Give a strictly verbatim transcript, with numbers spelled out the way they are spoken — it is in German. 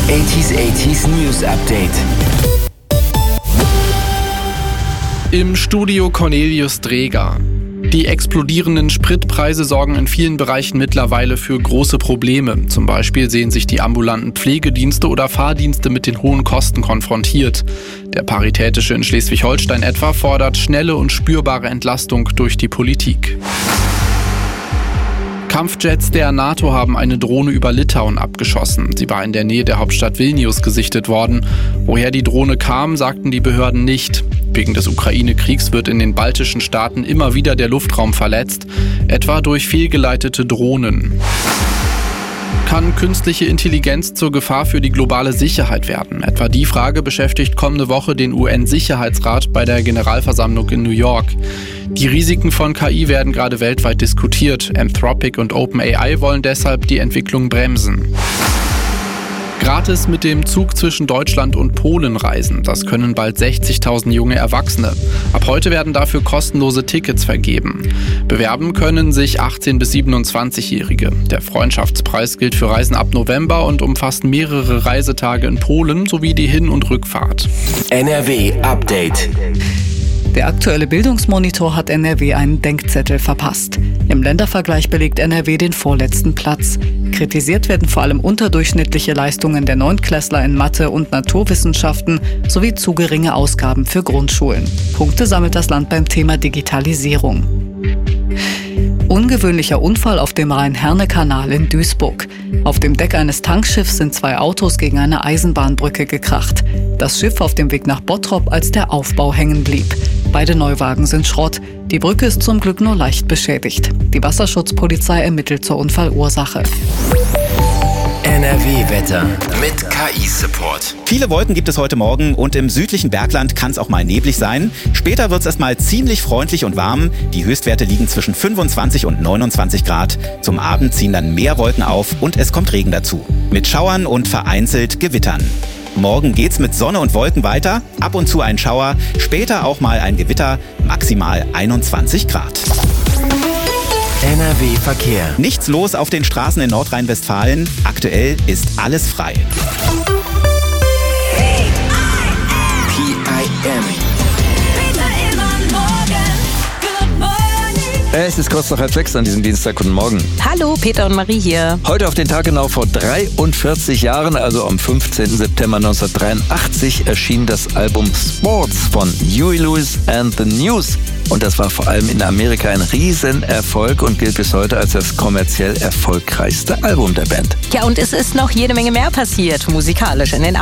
achtziger achtziger News Update. Im Studio Cornelius Dreger. Die explodierenden Spritpreise sorgen in vielen Bereichen mittlerweile für große Probleme. Zum Beispiel sehen sich die ambulanten Pflegedienste oder Fahrdienste mit den hohen Kosten konfrontiert. Der Paritätische in Schleswig-Holstein etwa fordert schnelle und spürbare Entlastung durch die Politik. Kampfjets der NATO haben eine Drohne über Litauen abgeschossen. Sie war in der Nähe der Hauptstadt Vilnius gesichtet worden. Woher die Drohne kam, sagten die Behörden nicht. Wegen des Ukraine-Kriegs wird in den baltischen Staaten immer wieder der Luftraum verletzt, etwa durch fehlgeleitete Drohnen. Kann künstliche Intelligenz zur Gefahr für die globale Sicherheit werden? Etwa die Frage beschäftigt kommende Woche den U N-Sicherheitsrat bei der Generalversammlung in New York. Die Risiken von K I werden gerade weltweit diskutiert. Anthropic und OpenAI wollen deshalb die Entwicklung bremsen. Gratis mit dem Zug zwischen Deutschland und Polen reisen. Das können bald sechzigtausend junge Erwachsene. Ab heute werden dafür kostenlose Tickets vergeben. Bewerben können sich achtzehn- bis siebenundzwanzigjährige. Der Freundschaftspreis gilt für Reisen ab November und umfasst mehrere Reisetage in Polen sowie die Hin- und Rückfahrt. N R W Update. Der aktuelle Bildungsmonitor hat N R W einen Denkzettel verpasst. Im Ländervergleich belegt N R W den vorletzten Platz. Kritisiert werden vor allem unterdurchschnittliche Leistungen der Neuntklässler in Mathe und Naturwissenschaften sowie zu geringe Ausgaben für Grundschulen. Punkte sammelt das Land beim Thema Digitalisierung. Ungewöhnlicher Unfall auf dem Rhein-Herne-Kanal in Duisburg. Auf dem Deck eines Tankschiffs sind zwei Autos gegen eine Eisenbahnbrücke gekracht. Das Schiff auf dem Weg nach Bottrop, als der Aufbau hängen blieb. Beide Neuwagen sind Schrott. Die Brücke ist zum Glück nur leicht beschädigt. Die Wasserschutzpolizei ermittelt zur Unfallursache. N R W-Wetter mit K I-Support. Viele Wolken gibt es heute Morgen und im südlichen Bergland kann es auch mal neblig sein. Später wird es erstmal ziemlich freundlich und warm. Die Höchstwerte liegen zwischen fünfundzwanzig und neunundzwanzig Grad. Zum Abend ziehen dann mehr Wolken auf und es kommt Regen dazu. Mit Schauern und vereinzelt Gewittern. Morgen geht's mit Sonne und Wolken weiter. Ab und zu ein Schauer, später auch mal ein Gewitter, maximal einundzwanzig Grad. N R W-Verkehr. Nichts los auf den Straßen in Nordrhein-Westfalen. Aktuell ist alles frei. P I M. Es ist kurz nach halb sechs an diesem Dienstag. Guten Morgen. Hallo, Peter und Marie hier. Heute auf den Tag genau vor dreiundvierzig Jahren, also am fünfzehnten September neunzehnhundertdreiundachtzig, erschien das Album Sports von Huey Lewis and the News. Und das war vor allem in Amerika ein Riesenerfolg und gilt bis heute als das kommerziell erfolgreichste Album der Band. Ja, und es ist noch jede Menge mehr passiert, musikalisch in den